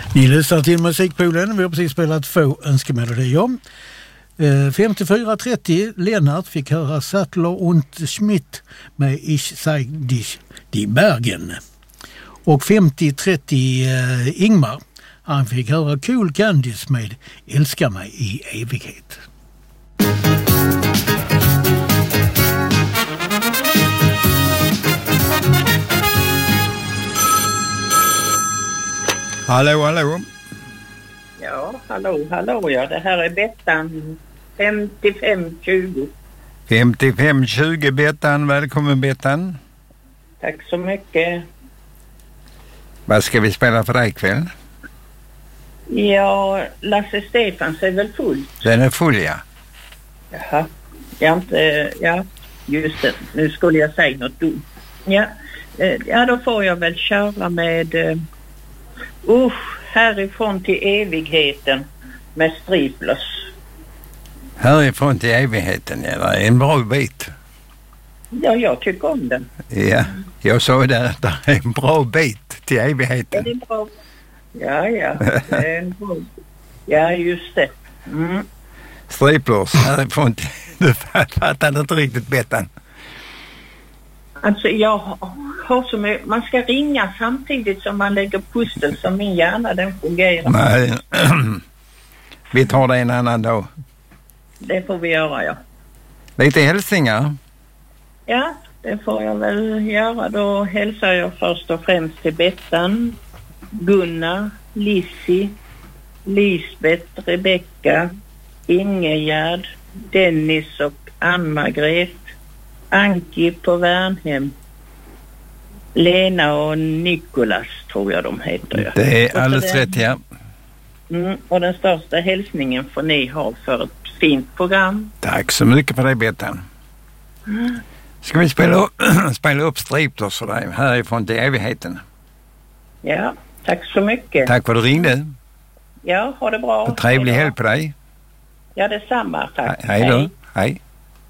Ni lyssnar till Musikpoolen. Vi har precis spelat 2 önskemelodier. 54:30 Lennart fick höra Sattler und Schmidt med Ich zeig dich die Bergen. Och 50:30 Ingmar, han fick höra Cool Candice med Älska mig i evighet. Hallå, hallå. Ja, hallå. Ja, det här är Bettan 5520. 5520 Bettan, välkommen Bettan. Tack så mycket. Vad ska vi spela för dig ikväll? Ja, Lasse Stefans är väl full? Den är full, ja. Jaha, ja, just det. Nu skulle jag säga något dumt. Ja, då får jag väl köra med härifrån till evigheten med Striplers. Härifrån till evigheten, ja, det är en bra bit. Ja, jag tycker om den. Ja, jag sa det att det är en bra bit till evigheten. Ja, det är bra. Ja, det är en bra. Ja, just det. Mm. Striplers, härifrån till... Du fattar inte riktigt Bettan. Alltså jag har så mycket, man ska ringa samtidigt som man lägger pussel, som min hjärna den fungerar. Nej, vi tar det en annan dag. Det får vi göra, ja. Lite hälsningar. Ja, det får jag väl göra. Då hälsar jag först och främst till Bettan, Gunnar, Lissi, Lisbeth, Rebecka, Ingegärd, Dennis och Ann-Margret, Anki på Värnhem, Lena och Nikolas tror jag de heter. Ja. Det är alldeles rätt, ja. Och den största hälsningen får ni ha för ett fint program. Tack så mycket för det Bettan. Ska vi spela upp Striplers för dig härifrån till evigheten? Ja, tack så mycket. Tack för att du ringde. Ja, ha det bra. Och trevlig helg på dig. Ja, detsamma. Tack. Hej då. Hej.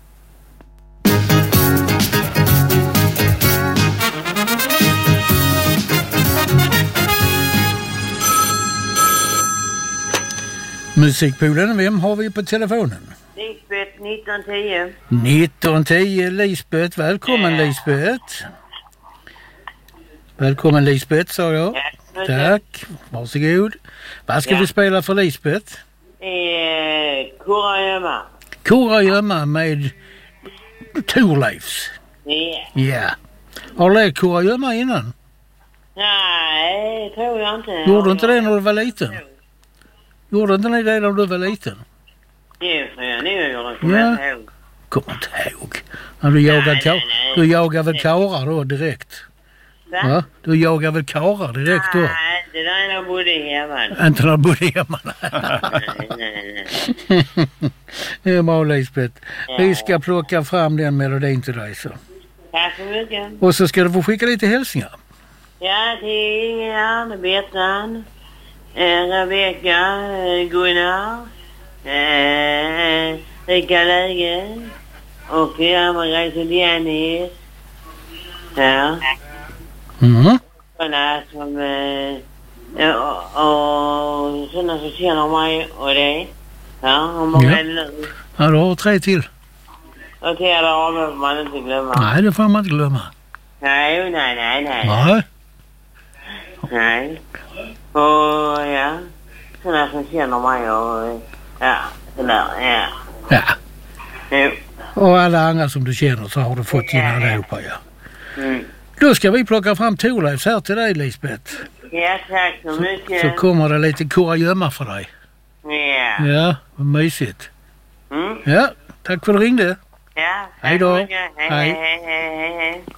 Musikpoolen, vem har vi på telefonen? Lisbeth 1910. 1910 Lisbeth, välkommen Lisbeth. Välkommen Lisbeth, sa jag. Tack, varsågod. Vad ska vi spela för Lisbeth? Kurragömma. Kurragömma med Thorleifs. Ja. Har du lärt kurragömma innan? Nej, tror jag inte. Gjorde du inte det när du var liten? Gjorde inte ni det när du var liten? Det tror jag nu gjorde. Kommer inte ihåg. Kommer inte ihåg. När du du jagar väl karar då direkt? Va? Du jagar väl karar direkt då? Nej, inte när jag bodde hemma. Inte när du bodde hemma? Nej. Det är bra Lisbeth. Vi ska plocka fram den melodin till dig så. Tack så mycket. Och så ska du få skicka lite hälsningar. Ja, till Ingegärd, Bettan, Rebecka, Gunnar, Rika Läge och Margrethe Dennis. Ja. Sådana som och sådana som känner mig och det. Ja, och många Ja, du har 3 till. Och till alla armar får man inte glömma. Nej, det får man inte glömma. Nej. Nej. Och ja, sådana som känner mig och sådär, Ja. Jo. Och alla andra som du känner så har du fått in allihopa, ja. Då ska vi plocka fram Thorleifs här till dig, Lisbeth. Ja, tack så mycket. Så kommer det lite kurragömma för dig. Ja. Ja, vad mysigt. Ja, tack för att du ringde. Ja, hej då. Hej.